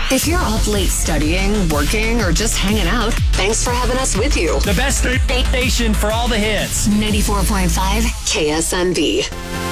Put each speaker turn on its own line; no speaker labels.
If you're up late studying, working, or just hanging out, thanks for having us with you.
The best station for all the hits.
94.5 KSMB.